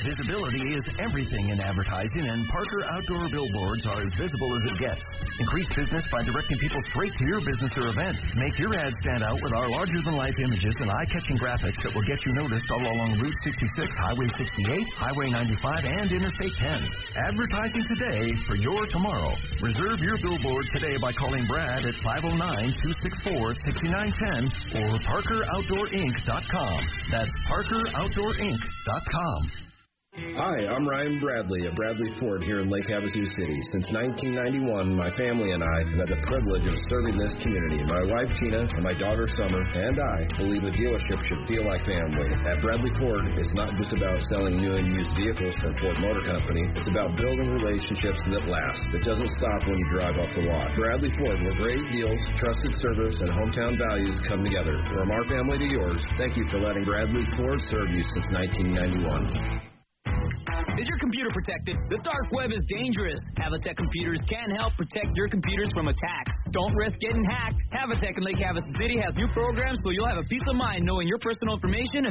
Visibility is everything in advertising, and Parker Outdoor Billboards are as visible as it gets. Increase business by directing people straight to your business or event. Make your ad stand out with our larger-than-life images and eye-catching graphics that will get you noticed all along Route 66, Highway 68, Highway 95, and Interstate 10. Advertising today for your tomorrow. Reserve your billboard today by calling Brad at 509-264-6910 or ParkerOutdoorInc.com. That's ParkerOutdoorInc.com. Hi, I'm Ryan Bradley of Bradley Ford here in Lake Havasu City. Since 1991, my family and I have had the privilege of serving this community. My wife, Tina, and my daughter, Summer, and I believe a dealership should feel like family. At Bradley Ford, it's not just about selling new and used vehicles from Ford Motor Company. It's about building relationships that last. It doesn't stop when you drive off the lot. Bradley Ford, where great deals, trusted service, and hometown values come together. From our family to yours, thank you for letting Bradley Ford serve you since 1991. Is your computer protected? The dark web is dangerous. Havatech Computers can help protect your computers from attacks. Don't risk getting hacked. Havatech in Lake Havasu City has new programs so you'll have a peace of mind knowing your personal information and